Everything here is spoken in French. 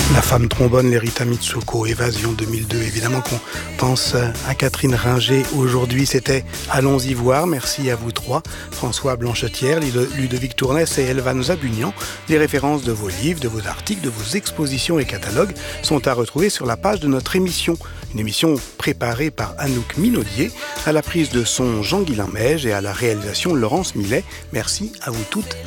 La femme trombone, Lerita Mitsuko, Évasion 2002. Évidemment qu'on pense à Catherine Ringer aujourd'hui. C'était Allons-y voir. Merci à vous trois. François Blanchetière, Ludovic Tournès et Elvan Zabunian. Les références de vos livres, de vos articles, de vos expositions et catalogues sont à retrouver sur la page de notre émission. Une émission préparée par Anouk Minaudier, à la prise de son Jean-Guilain Meige et à la réalisation Laurence Millet. Merci à vous toutes